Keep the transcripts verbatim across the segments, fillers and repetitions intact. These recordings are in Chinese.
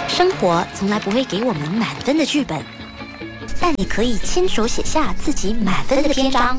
生活从来不会给我们满分的剧本，但你可以亲手写下自己满分的篇章。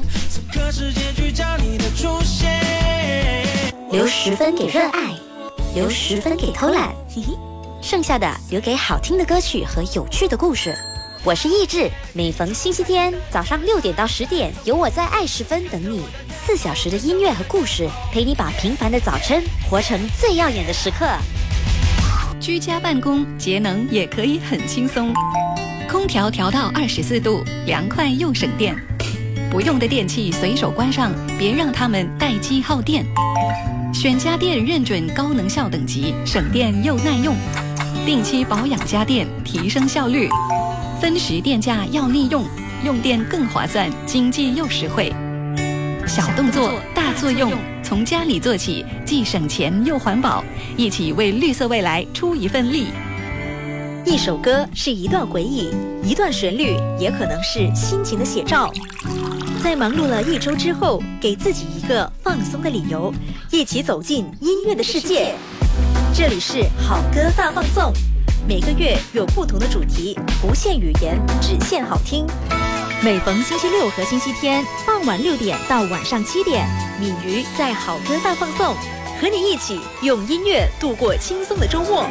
留十分给热爱，留十分给偷懒，嘿嘿，剩下的留给好听的歌曲和有趣的故事。我是意志，每逢星期天早上六点到十点，有我在爱十分等你，四小时的音乐和故事，陪你把平凡的早晨活成最耀眼的时刻。 居家办公节能也可以很轻松，空调调到二十四度，凉快又省电。不用的电器随手关上，别让它们待机耗电。选家电认准高能效等级，省电又耐用。定期保养家电，提升效率。分时电价要利用，用电更划算，经济又实惠。小动作大作用，从家里做起，既省钱又环保，一起为绿色未来出一份力。 一首歌是一段回忆，一段旋律也可能是心情的写照。在忙碌了一周之后，给自己一个放松的理由，一起走进音乐的世界。这里是好歌大放送，每个月有不同的主题，不限语言，只限好听。每逢星期六和星期天傍晚六点到晚上七点，敏瑜在好歌大放送，和你一起用音乐度过轻松的周末。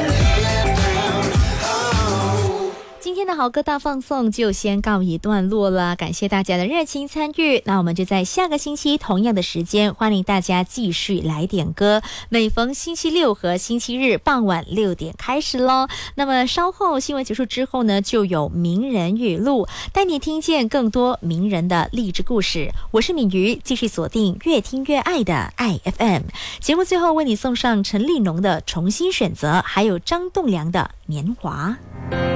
今天的好歌大放送就先告一段落了，感谢大家的热情参与。那我们就在下个星期同样的时间，欢迎大家继续来点歌。每逢星期六和星期日傍晚六点开始咯。那么稍后新闻结束之后呢，就有名人语录，带你听见更多名人的励志故事。我是敏瑜，继续锁定越听越爱的爱 F M。 节目最后为你送上陈立农的重新选择，还有张栋梁的年华。